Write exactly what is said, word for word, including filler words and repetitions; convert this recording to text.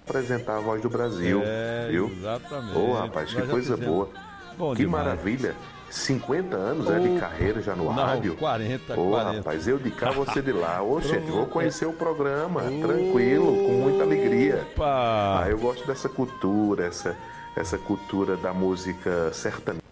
apresentar a Voz do Brasil, é, viu? Exatamente. Ô, rapaz, que coisa fizemos. boa. Bom que demais. maravilha. cinquenta anos oh, é de carreira já no não, rádio? quarenta, Ô, quarenta. rapaz, eu de cá, você de lá. Ô, gente, vou conhecer o programa, tranquilo, com muita alegria. Opa. Ah, eu gosto dessa cultura, essa, essa cultura da música sertaneja.